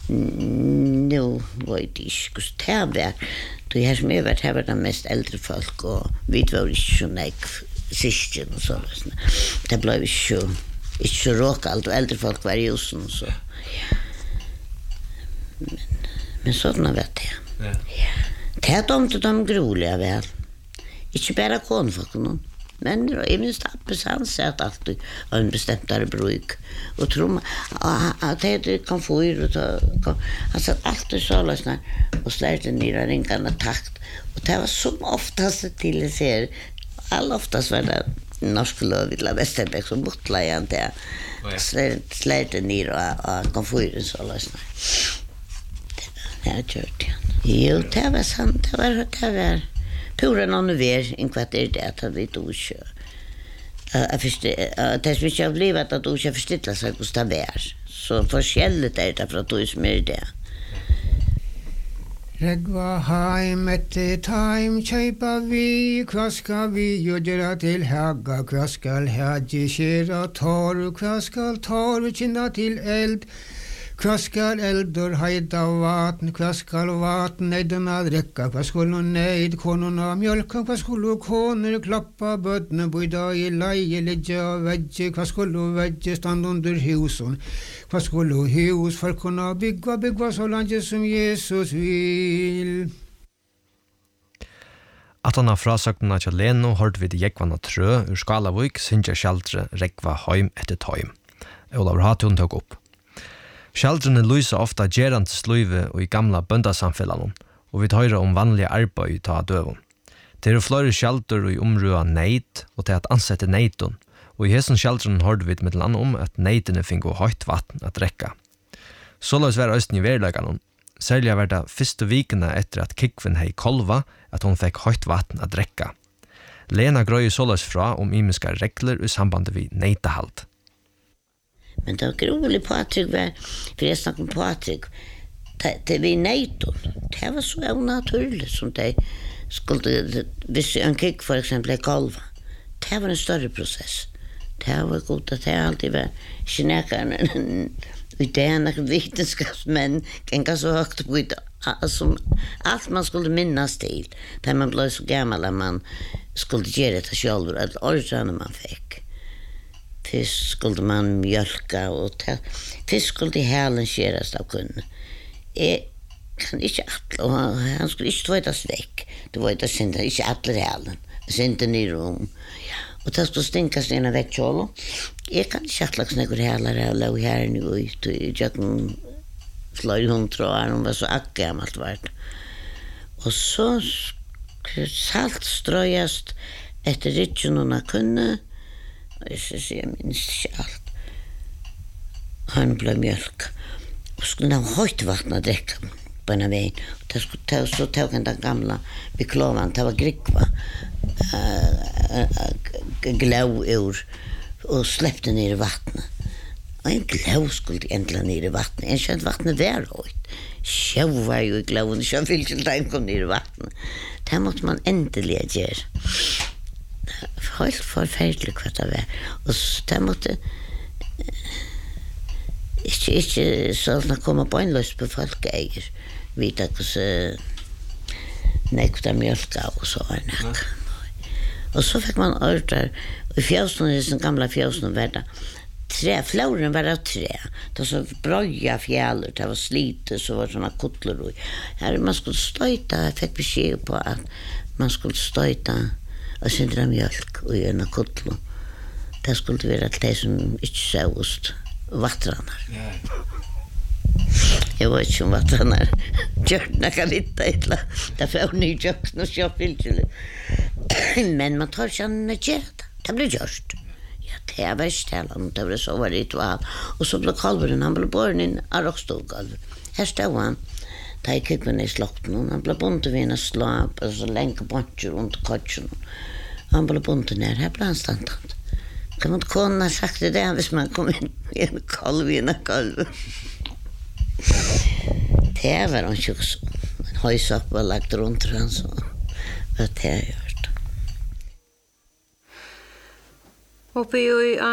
Nu vet jag inte hur det var. Det här som här var de mest äldre folk och vi var inte så syskon och så. Det blev inte så råkallt och äldre folk var ju så. Ja. Men sådana vet jag. Ja. Det är de groliga väl. Inte bara konfolk någon. Men jag minns att han satt alltid en bestämdare bruk. Och tror man att det kan få ut och han satt alltid så lösna och släppte ner ringarna takt. Och det var som oftast till att se. All oftast var det norsk lövvilla Västerbäck som bottla igen där. Släppte ner och kan få ut så lösna. Det har gjort igen. Jo, det var sant. Det var pura någon ver in kvarter det att vi tog kö. Jag förstår det som jag blev att du ska förstå sig hur det är. Så forskjelligt är det för att du är det. Regva heim etter time kjøypa vi, hva skal vi gjøre til hagga, hva skal hagge skjera tar, hva skal tar kynna til eld, hva skal eldur heida vatn, hva skal vatn neiduna drekka, hva skulle neid konuna mjölka, hva skulle koner klappa bødne bøyda i leie lidja vegge, hva skulle vegge stand under husen, hva skulle hus for kunna bygga så langt som Jesus vil. At han har frasøkten av Leno hørte vi det Jekvanna Trø ur Skalavik, Sintja Kjeldre, Rekva Heim etter Tøym. Olav Hatun tok opp. Kjeldrene lyser ofta gerant sløyve og i gamla bøndasamfellan, og vi høyrer om vanlige arbeid ta døvun. Det er flere kjeldrer i området neid, og til at ansette neidun, og i hessen kjeldrene hørte vi med land om at neidene finner høyt vatten at drekka. Såleis var østen i verleganon, særlig var det første vikene etter at Kikven hei kolva at hun fikk høyt vatten at drekka. Lena grøy såleis fra om imiska regler i samband med neidahald. Men det var grovligt Patrik var, för jag snackade om Patrik, det var nejton. Det var så onaturligt som det skulle, hvis en kick för exempel är kalva. Det var en större process. Det var gott att det alltid var kinäkaren, utan vetenskapsmän, kan så högt på det. Alltså, allt man skulle minnas till, där man blev så gammal att man skulle göra det själv, att ordrarna man fick. Fisk skulle man mjölka och fisk skulle hälen skäras av kunna. Jag kan inte atla, han skulle inte tvättas väck. Det var inte synda, inte atla hälen. Synda i rum. Och det skulle stinkas ena väck kjolo. Jag kan inte atla knäckor hälar och låg här nu ut. Jag kan flöj hundra hon var så gammalt vart. Och så salt ströjast efter ritchorna kunna. Jag minns inte allt. Han blev mjölk. Och skulle ha höjt vatten att dricka på en väg. Så tog han den gamla vid klovan. Det var grikva. Glå ur. Och släppte ner i vattnet. Och en glå skulle äntligen ner i vattnet. En känt vattnet där höjt. Sjö var ju i glån. Sjö vill inte den kom ner i vattnet. Det måste man äntligen göra. Helt forferdelig hva det var. Og det måtte ikke sånn å komme på en løs på folk eier. Vite hvordan nekta mjölka og så var nek. Og så fikk man ordre. I fjøsene, i den gamle fjøsene var det tre. Floren var av tre. Det var så brøya fjæler. Det var slite, så var det sånne kuttler. Her man skulle støyta. Jeg fikk beskjed på at man skulle støyta og sindra mjölk og gjerne kuttlo. Det skulle være til de som ikke saust vatranar. Jeg vet ikke om vatranar gjørna kan vitta etla. Det får ny jøkken og kjøpilkjøle. Men man tar ikke an å gjøre det. Det blir gjørst. Ja, det var ställan. Det var så var det val. Og så ble kalveren, han ble borren inn av rockstolkalver. Her stod han. Da jeg kippen i slokten, han ble bundet ved en slap, og så lenge poncher rundt kotsen. Han ble bundet ned, her ble han standant. Kan man kona ha sagt det hvis man kom inn i en kalv i en kalv. Det var han ikke så. En høysopp var lagt rundt han så. Det har jeg gjort. Oppi